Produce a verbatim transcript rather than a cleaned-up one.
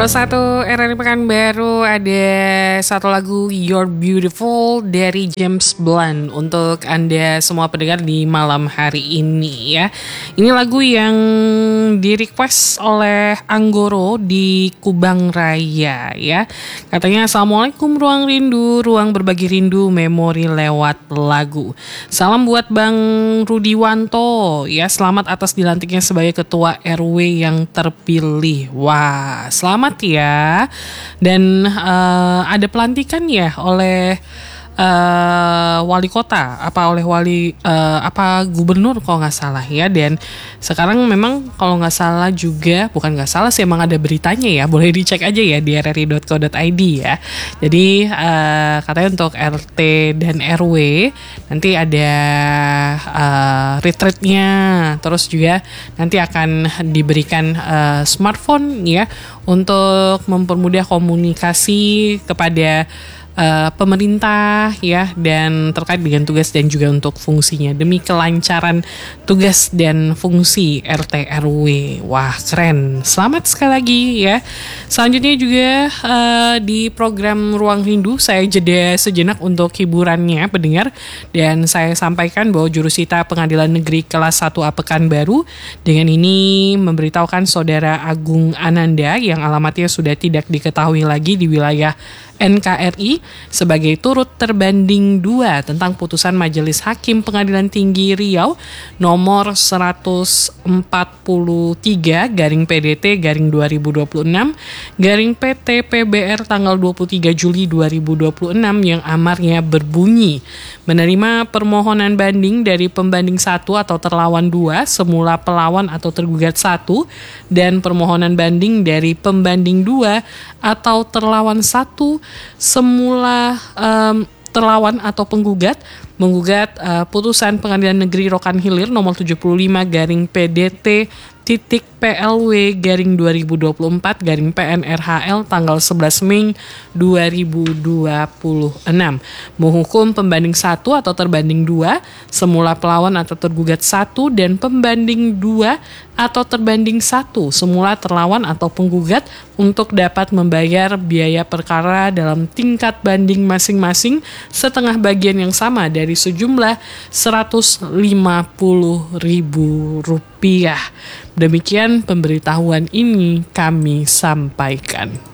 Kalau satu era di Pekanbaru ada satu lagu You're Beautiful dari James Blunt untuk Anda semua pendengar di malam hari ini ya. Ini lagu yang di request oleh Anggoro di Kubang Raya ya. Katanya Assalamualaikum Ruang Rindu, ruang berbagi rindu, memori lewat lagu. Salam buat Bang Rudiwanto ya, selamat atas dilantiknya sebagai ketua R W yang terpilih. Wah, selamat Selamat ya. Dan uh, ada pelantikan ya oleh uh, wali kota, apa oleh wali uh, apa gubernur kalau nggak salah ya. Dan sekarang memang kalau nggak salah juga, bukan nggak salah sih, emang ada beritanya ya, boleh dicek aja ya di r r i dot co dot i d ya. Jadi uh, katanya untuk R T dan R W nanti ada uh, retreatnya, terus juga nanti akan diberikan uh, smartphone ya untuk mempermudah komunikasi kepada Uh, pemerintah ya, dan terkait dengan tugas dan juga untuk fungsinya demi kelancaran tugas dan fungsi R T R W. Wah, keren. Selamat sekali lagi ya. Selanjutnya juga uh, di program Ruang Rindu saya jeda sejenak untuk hiburannya pendengar, dan saya sampaikan bahwa Jurusita Pengadilan Negeri Kelas satu A Pekanbaru dengan ini memberitahukan Saudara Agung Ananda yang alamatnya sudah tidak diketahui lagi di wilayah N K R I sebagai turut terbanding dua tentang putusan Majelis Hakim Pengadilan Tinggi Riau nomor seratus empat puluh tiga garing P D T garing dua ribu dua puluh enam garing P T P B R tanggal dua puluh tiga Juli dua ribu dua puluh enam yang amarnya berbunyi menerima permohonan banding dari pembanding satu atau terlawan dua semula pelawan atau tergugat satu, dan permohonan banding dari pembanding dua atau terlawan satu semula um, terlawan atau penggugat menggugat uh, putusan Pengadilan Negeri Rokan Hilir nomor tujuh puluh lima garing P D T titik P L W garing dua ribu dua puluh empat garing P N R H L tanggal sebelas Mei dua ribu dua puluh enam menghukum pembanding satu atau terbanding dua semula pelawan atau tergugat satu, dan pembanding dua atau terbanding satu semula terlawan atau penggugat untuk dapat membayar biaya perkara dalam tingkat banding masing-masing setengah bagian yang sama dari sejumlah seratus lima puluh ribu rupiah. Demikian pemberitahuan ini kami sampaikan.